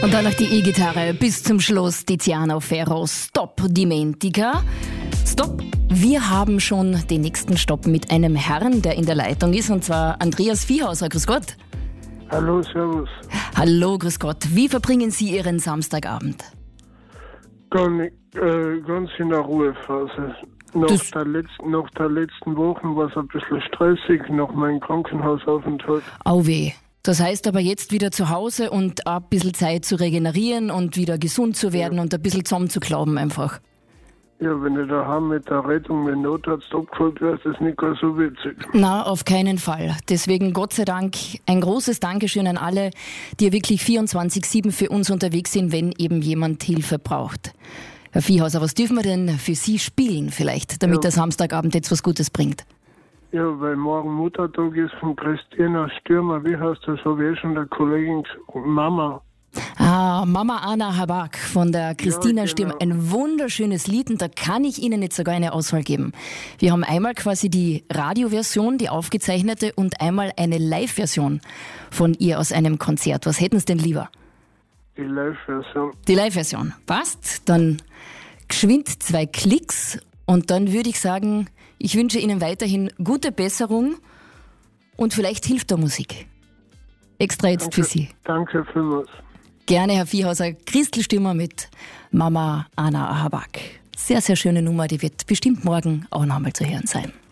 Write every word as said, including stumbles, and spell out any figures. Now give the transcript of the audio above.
Und dann noch die E-Gitarre bis zum Schluss. Tiziano Ferro, Stop Dimentica. Stopp, wir haben schon den nächsten Stopp mit einem Herrn, der in der Leitung ist, und zwar Andreas Viehhauser. Grüß Gott. Hallo, servus. Hallo, grüß Gott. Wie verbringen Sie Ihren Samstagabend? Ganz, äh, ganz in der Ruhephase. Nach der, letzten, nach der letzten Woche war es ein bisschen stressig, nach meinem Krankenhausaufenthalt. Au weh. Das heißt aber jetzt wieder zu Hause und ein bisschen Zeit zu regenerieren und wieder gesund zu werden, ja, und ein bisschen zusammenzuklauben einfach. Ja, wenn ich daheim mit der Rettung mit dem Notarzt abgeholt wäre, ist das nicht gar so witzig. Na, auf keinen Fall. Deswegen Gott sei Dank ein großes Dankeschön an alle, die wirklich vierundzwanzig sieben für uns unterwegs sind, wenn eben jemand Hilfe braucht. Herr Viehhauser, was dürfen wir denn für Sie spielen vielleicht, damit ja. der Samstagabend jetzt was Gutes bringt? Ja, weil morgen Muttertag ist von Christina Stürmer. Wie heißt das? Habe ich schon der Kollegin gesagt. Mama. Ah, Mama Anna Habak von der Christina ja, genau. Stürmer. Ein wunderschönes Lied, und da kann ich Ihnen jetzt sogar eine Auswahl geben. Wir haben einmal quasi die Radioversion, die aufgezeichnete, und einmal eine Live-Version von ihr aus einem Konzert. Was hätten Sie denn lieber? Die Live-Version. Die Live-Version. Passt. Dann geschwind zwei Klicks, und dann würde ich sagen, ich wünsche Ihnen weiterhin gute Besserung und vielleicht hilft der Musik. Extra jetzt danke, für Sie. Danke vielmals. Gerne, Herr Viehhauser. Christel Stürmer mit Mama Anna Habak. Sehr, sehr schöne Nummer, die wird bestimmt morgen auch nochmal zu hören sein.